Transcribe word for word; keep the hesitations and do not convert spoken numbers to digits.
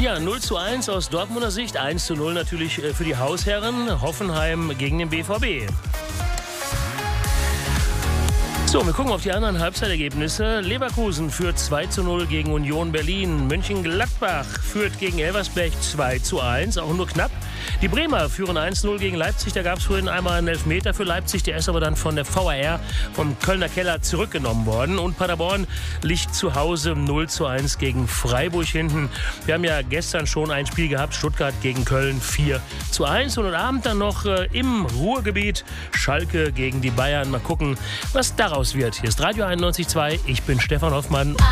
Ja, null zu eins aus Dortmunder Sicht, eins zu null natürlich für die Hausherren. Hoffenheim gegen den B V B. So, wir gucken auf die anderen Halbzeitergebnisse. Leverkusen führt zwei zu null gegen Union Berlin. Mönchengladbach führt gegen Elversberg zwei zu eins, auch nur knapp. Die Bremer führen eins zu null gegen Leipzig. Da gab es vorhin einmal einen Elfmeter für Leipzig. Der ist aber dann von der V A R, vom Kölner Keller, zurückgenommen worden. Und Paderborn liegt zu Hause null zu eins gegen Freiburg hinten. Wir haben ja gestern schon ein Spiel gehabt. Stuttgart gegen Köln vier zu eins. Und heute Abend dann noch äh, im Ruhrgebiet Schalke gegen die Bayern. Mal gucken, was daraus wird. Hier ist Radio einundneunzig Komma zwei. Ich bin Stefan Hoffmann.